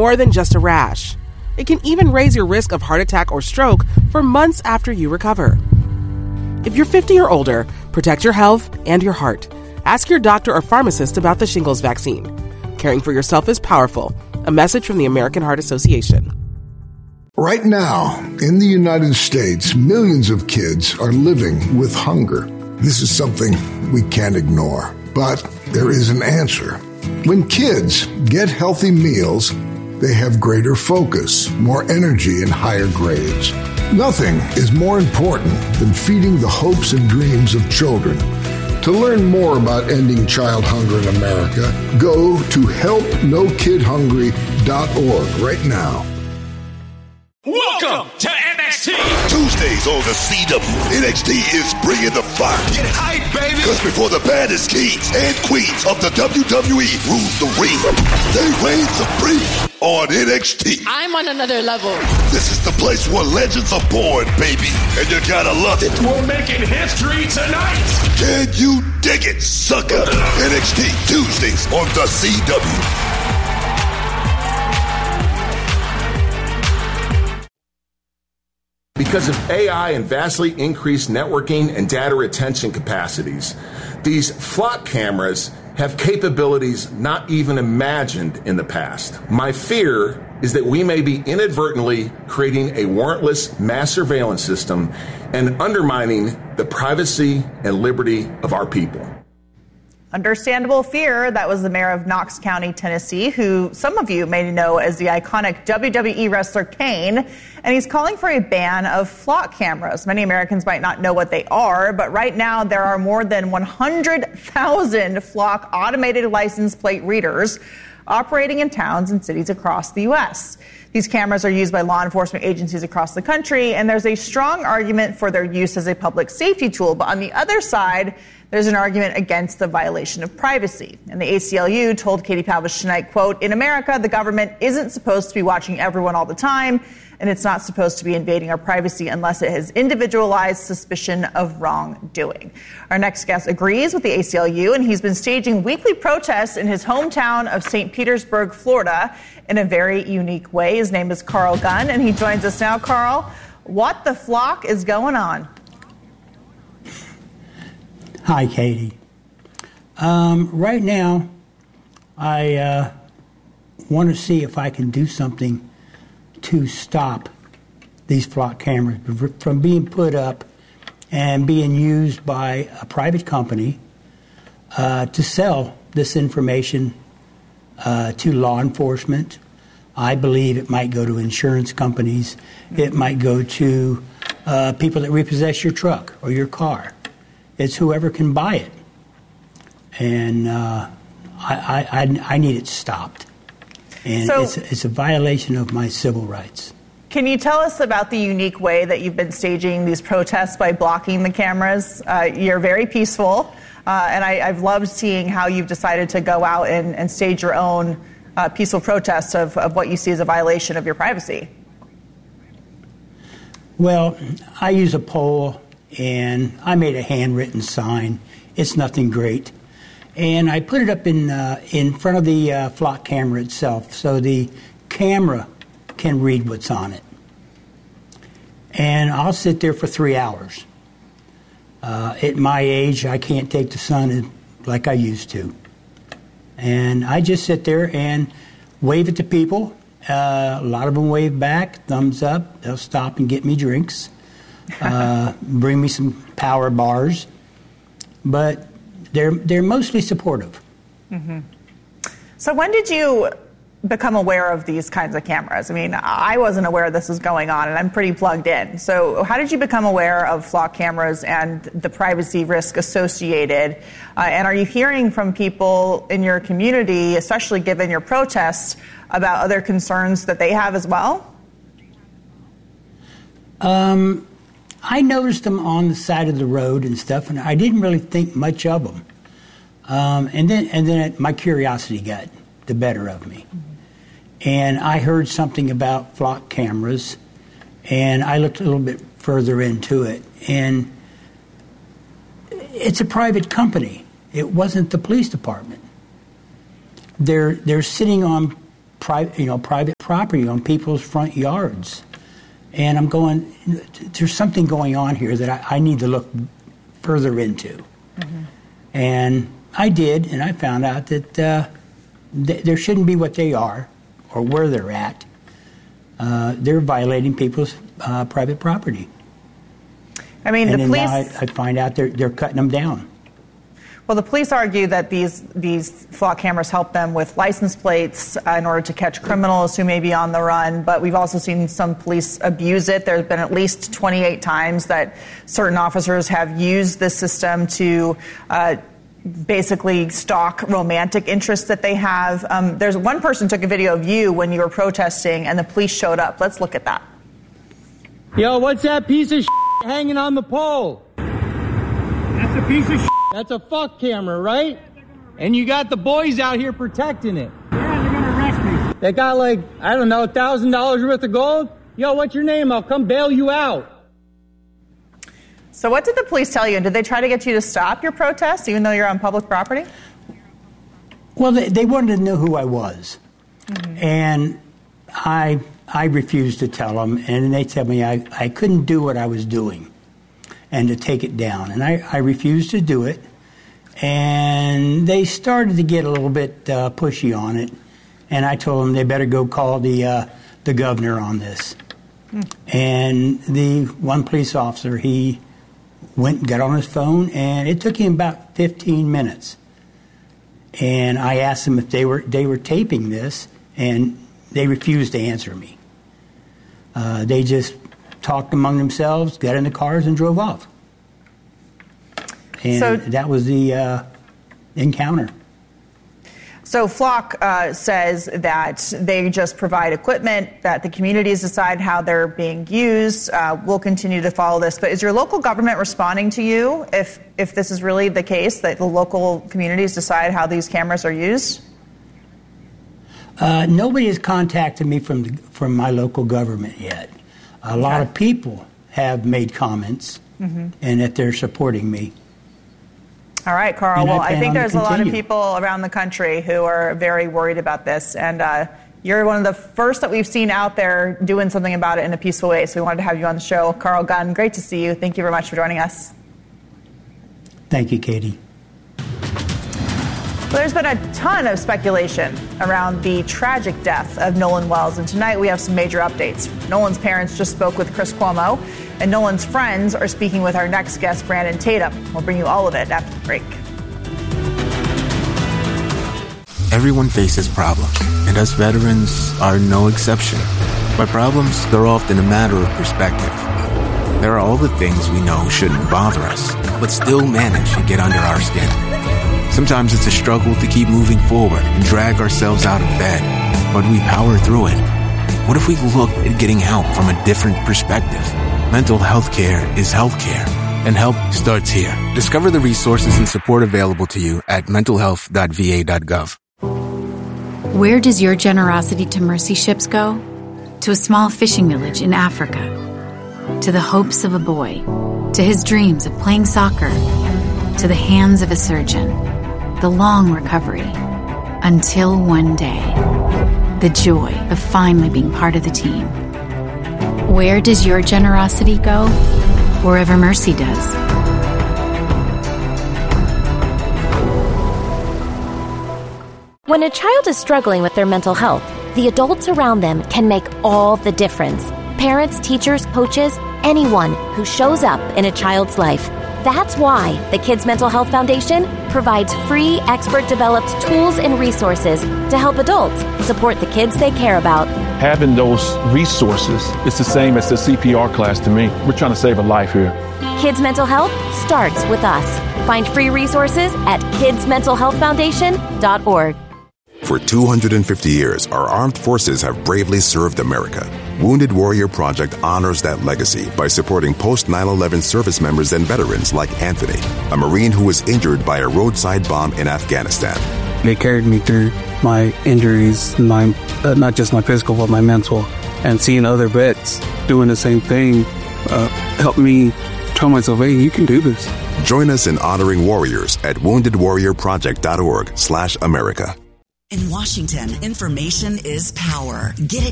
more than just a rash. It can even raise your risk of heart attack or stroke for months after you recover. If you're 50 or older, protect your health and your heart. Ask your doctor or pharmacist about the shingles vaccine. Caring for yourself is powerful. A message from the American Heart Association. Right now, in the United States, millions of kids are living with hunger. This is something we can't ignore, but there is an answer. When kids get healthy meals, they have greater focus, more energy, and higher grades. Nothing is more important than feeding the hopes and dreams of children. To learn more about ending child hunger in America, go to helpnokidhungry.org right now. Welcome to NXT. Tuesdays on the CW. NXT is bringing the fire. Get hype, baby. Because before the baddest kings and queens of the WWE rule the ring, they reign supreme on NXT. I'm on another level. This is the place where legends are born, baby. And you gotta love it. We're making history tonight. Can you dig it, sucker? NXT Tuesdays on the CW. Because of AI and vastly increased networking and data retention capacities, these flock cameras have capabilities not even imagined in the past. My fear is that we may be inadvertently creating a warrantless mass surveillance system and undermining the privacy and liberty of our people. Understandable fear. That was the mayor of Knox County, Tennessee, who some of you may know as the iconic WWE wrestler Kane. And he's calling for a ban of flock cameras. Many Americans might not know what they are, but right now there are more than 100,000 flock automated license plate readers operating in towns and cities across the U.S. These cameras are used by law enforcement agencies across the country, and there's a strong argument for their use as a public safety tool. But on the other side, there's an argument against the violation of privacy. And the ACLU told Katie Pavlich tonight, quote, "In America, the government isn't supposed to be watching everyone all the time, and it's not supposed to be invading our privacy unless it has individualized suspicion of wrongdoing." Our next guest agrees with the ACLU, and he's been staging weekly protests in his hometown of St. Petersburg, Florida, in a very unique way. His name is Carl Gunn, and he joins us now. Carl, what the flock is going on? Hi, Katie. Right now, I want to see if I can do something to stop these flock cameras from being put up and being used by a private company to sell this information to law enforcement. I believe it might go to insurance companies. It might go to people that repossess your truck or your car. It's whoever can buy it. And I need it stopped. And so, it's a violation of my civil rights. Can you tell us about the unique way that you've been staging these protests by blocking the cameras? You're very peaceful, and I've loved seeing how you've decided to go out and stage your own peaceful protests of what you see as a violation of your privacy. Well, I use a pole, and I made a handwritten sign. It's nothing great. And I put it up in front of the flock camera itself so the camera can read what's on it. And I'll sit there for 3 hours. At my age, I can't take the sun like I used to. And I just sit there and wave it to people. A lot of them wave back, thumbs up. They'll stop and get me drinks, bring me some power bars. But they're mostly supportive. Mm-hmm. So when did you become aware of these kinds of cameras? I mean, I wasn't aware this was going on, and I'm pretty plugged in. So how did you become aware of flock cameras and the privacy risk associated? And are you hearing from people in your community, especially given your protests, about other concerns that they have as well? I noticed them on the side of the road and stuff, and I didn't really think much of them. And then my curiosity got the better of me. And I heard something about flock cameras, and I looked a little bit further into it. And it's a private company. It wasn't the police department. They're sitting on private property on people's front yards. And I'm going, there's something going on here that I need to look further into. Mm-hmm. And I did, and I found out that there shouldn't be what they are or where they're at. They're violating people's private property. I mean, and the police... now I find out they're cutting them down. Well, the police argue that these flock cameras help them with license plates in order to catch criminals who may be on the run, but we've also seen some police abuse it. There's been at least 28 times that certain officers have used this system to basically stalk romantic interests that they have. There's one person took a video of you when you were protesting and the police showed up. Let's look at that. Yo, what's that piece of hanging on the pole? That's a piece of That's a fuck camera, right? And you got the boys out here protecting it. Yeah, they're gonna arrest me. They got like, I don't know, $1,000 worth of gold? Yo, what's your name? I'll come bail you out. So what did the police tell you? Did they try to get you to stop your protest, even though you're on public property? Well, they wanted to know who I was. Mm-hmm. And I refused to tell them, and they told me I couldn't do what I was doing and to take it down. And I refused to do it. And they started to get a little bit pushy on it. And I told them they better go call the governor on this. And the one police officer, he went and got on his phone, and it took him about 15 minutes. And I asked them if they were taping this, and they refused to answer me. They just talked among themselves, got in the cars, and drove off. And so, that was the encounter. So Flock says that they just provide equipment, that the communities decide how they're being used. We'll continue to follow this. But is your local government responding to you if this is really the case, that the local communities decide how these cameras are used? Nobody has contacted me from my local government yet. A lot of people have made comments, and that they're supporting me. All right, Carl. Well, I think there's a lot of people around the country who are very worried about this, and you're one of the first that we've seen out there doing something about it in a peaceful way, so we wanted to have you on the show. Carl Gunn, great to see you. Thank you very much for joining us. Thank you, Katie. Well, there's been a ton of speculation around the tragic death of Nolan Wells, and tonight we have some major updates. Nolan's parents just spoke with Chris Cuomo, and Nolan's friends are speaking with our next guest, Brandon Tatum. We'll bring you all of it after the break. Everyone faces problems, and us veterans are no exception. But problems, they're often a matter of perspective. There are all the things we know shouldn't bother us, but still manage to get under our skin. Sometimes it's a struggle to keep moving forward and drag ourselves out of bed, but we power through it. What if we looked at getting help from a different perspective? Mental health care is health care, and help starts here. Discover the resources and support available to you at mentalhealth.va.gov. Where does your generosity to mercy ships go? To a small fishing village in Africa. To the hopes of a boy. To his dreams of playing soccer. To the hands of a surgeon. The long recovery. Until one day. The joy of finally being part of the team. Where does your generosity go? Wherever mercy does. When a child is struggling with their mental health, the adults around them can make all the difference. Parents, teachers, coaches, anyone who shows up in a child's life. That's why the Kids Mental Health Foundation provides free, expert-developed tools and resources to help adults support the kids they care about. Having those resources is the same as the CPR class to me. We're trying to save a life here. Kids Mental Health starts with us. Find free resources at kidsmentalhealthfoundation.org. For 250 years, our armed forces have bravely served America. Wounded Warrior Project honors that legacy by supporting post-9/11 service members and veterans like Anthony, a Marine who was injured by a roadside bomb in Afghanistan. They carried me through my injuries, not just my physical, but my mental. And seeing other vets doing the same thing helped me tell myself, hey, you can do this. Join us in honoring warriors at woundedwarriorproject.org/America. In Washington, information is power. Get it